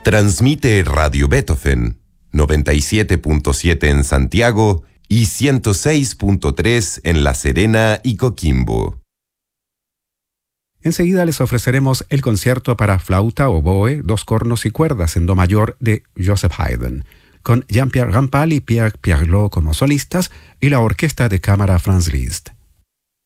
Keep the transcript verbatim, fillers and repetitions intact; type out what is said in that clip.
Transmite Radio Beethoven, noventa y siete punto siete en Santiago y ciento seis punto tres en La Serena y Coquimbo. Enseguida les ofreceremos el concierto para flauta, oboe, dos cornos y cuerdas en do mayor de Joseph Haydn, con Jean-Pierre Rampal y Pierre Pierlot como solistas y la orquesta de cámara Franz Liszt.